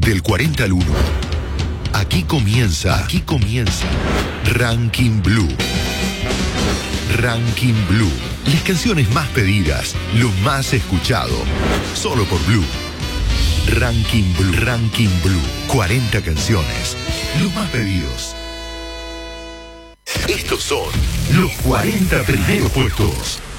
Del 40 al 1. Aquí comienza Ranking Blue. Ranking Blue. Las canciones más pedidas, lo más escuchado. Solo por Blue. Ranking Blue. Ranking Blue. 40 canciones. Los más pedidos. Estos son los 40 primeros puestos.